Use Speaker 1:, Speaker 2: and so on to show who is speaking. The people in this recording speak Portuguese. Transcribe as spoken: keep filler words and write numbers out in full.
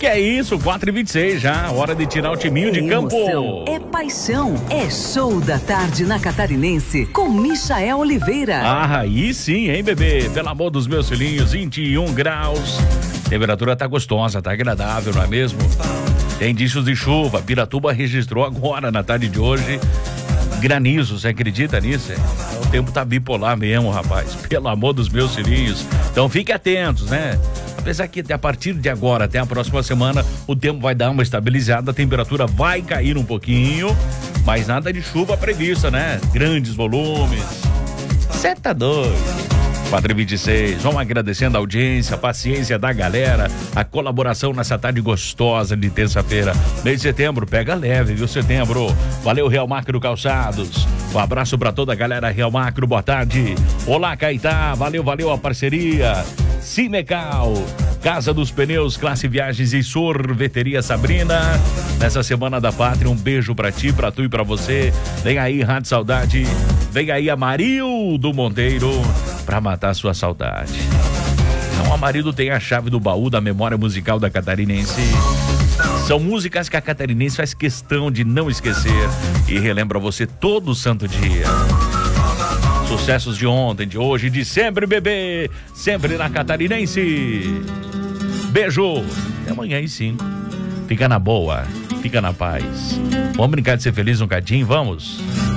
Speaker 1: Que é isso, quatro e vinte e seis já, hora de tirar o timinho
Speaker 2: é
Speaker 1: de campo.
Speaker 2: Emoção, é paixão, é show da tarde na Catarinense com Michael Oliveira.
Speaker 1: Ah, aí sim, hein, bebê? Pelo amor dos meus filhinhos, vinte e um graus. Temperatura tá gostosa, tá agradável, não é mesmo? Tem indícios de chuva. Piratuba registrou agora, na tarde de hoje, granizo. Você acredita nisso? O tempo tá bipolar mesmo, rapaz. Pelo amor dos meus filhinhos. Então fiquem atentos, né? Apesar que a partir de agora, até a próxima semana, o tempo vai dar uma estabilizada, a temperatura vai cair um pouquinho, mas nada de chuva prevista, né? Grandes volumes. Cê tá doido. quatro e vinte e seis, vamos agradecendo a audiência, a paciência da galera, a colaboração nessa tarde gostosa de terça-feira, mês de setembro, pega leve, viu, setembro? Valeu, Real Macro Calçados, um abraço pra toda a galera Real Macro, boa tarde. Olá, Caetá, valeu, valeu a parceria. Cimecal, Casa dos Pneus, Classe Viagens e Sorveteria Sabrina. Nessa Semana da Pátria, um beijo pra ti, pra tu e pra você. Vem aí, Rádio Saudade. Vem aí a Marildo Monteiro pra matar sua saudade. Não, a Marildo tem a chave do baú da memória musical da Catarinense. São músicas que a Catarinense faz questão de não esquecer e relembra você todo santo dia. Sucessos de ontem, de hoje, de sempre, bebê. Sempre na Catarinense. Beijo. Até amanhã às cinco. Fica na boa. Fica na paz. Vamos brincar de ser feliz um cadinho? Vamos?